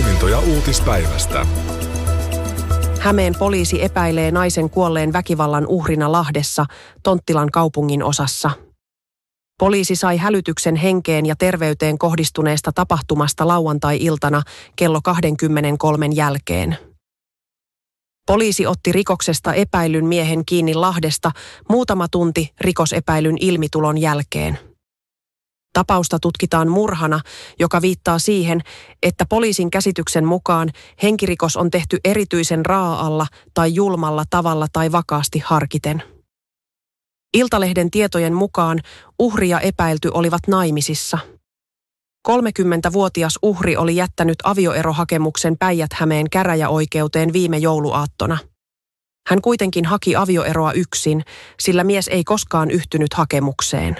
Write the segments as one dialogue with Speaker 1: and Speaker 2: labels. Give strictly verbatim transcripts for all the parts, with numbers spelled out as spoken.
Speaker 1: poimintoja uutispäivästä.
Speaker 2: Hämeen poliisi epäilee naisen kuolleen väkivallan uhrina Lahdessa, Tonttilan kaupungin osassa. Poliisi sai hälytyksen henkeen ja terveyteen kohdistuneesta tapahtumasta lauantai-iltana kello kaksikymmentäkolme jälkeen. Poliisi otti rikoksesta epäillyn miehen kiinni Lahdesta muutama tunti rikosepäilyn ilmitulon jälkeen. Tapausta tutkitaan murhana, joka viittaa siihen, että poliisin käsityksen mukaan henkirikos on tehty erityisen raa'alla tai julmalla tavalla tai vakaasti harkiten. Iltalehden tietojen mukaan uhri ja epäilty olivat naimisissa. kolmekymmentävuotias uhri oli jättänyt avioerohakemuksen Päijät-Hämeen käräjäoikeuteen viime jouluaattona. Hän kuitenkin haki avioeroa yksin, sillä mies ei koskaan yhtynyt hakemukseen.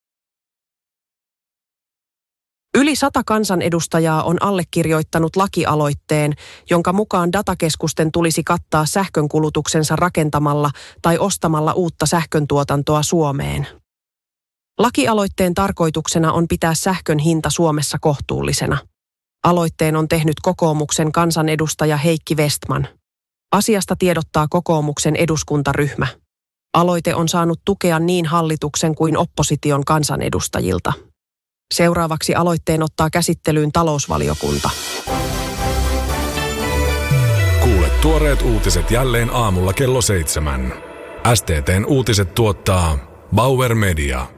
Speaker 2: Yli sata kansanedustajaa on allekirjoittanut lakialoitteen, jonka mukaan datakeskusten tulisi kattaa sähkönkulutuksensa rakentamalla tai ostamalla uutta sähköntuotantoa Suomeen. Lakialoitteen tarkoituksena on pitää sähkön hinta Suomessa kohtuullisena. Aloitteen on tehnyt kokoomuksen kansanedustaja Heikki Vestman. Asiasta tiedottaa kokoomuksen eduskuntaryhmä. Aloite on saanut tukea niin hallituksen kuin opposition kansanedustajilta. Seuraavaksi aloitteen ottaa käsittelyyn talousvaliokunta.
Speaker 1: Kuule tuoreet uutiset jälleen aamulla kello seitsemän. S T T:n uutiset tuottaa Bauer Media.